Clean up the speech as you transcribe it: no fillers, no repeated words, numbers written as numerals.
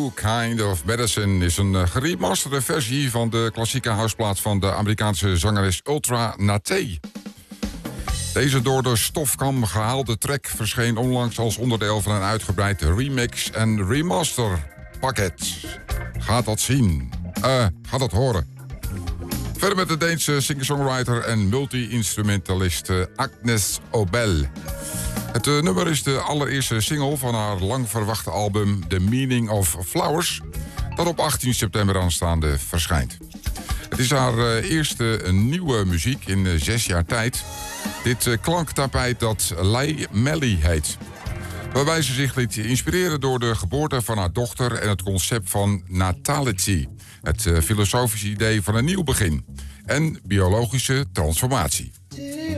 New Kind of Medicine is een geremasterde versie van de klassieke houseplaat van de Amerikaanse zangeres Ultra Naté. Deze door de stofkam gehaalde track verscheen onlangs als onderdeel van een uitgebreid remix en remaster pakket. Gaat dat zien? Gaat dat horen? Verder met de Deense singer-songwriter en multi-instrumentalist Agnes Obel. Het nummer is de allereerste single van haar lang verwachte album The Meaning of Flowers, dat op 18 september aanstaande verschijnt. Het is haar eerste nieuwe muziek in 6 jaar tijd. Dit klanktapijt dat Lei Melly heet. Waarbij ze zich liet inspireren door de geboorte van haar dochter en het concept van natality. Het filosofische idee van een nieuw begin en biologische transformatie.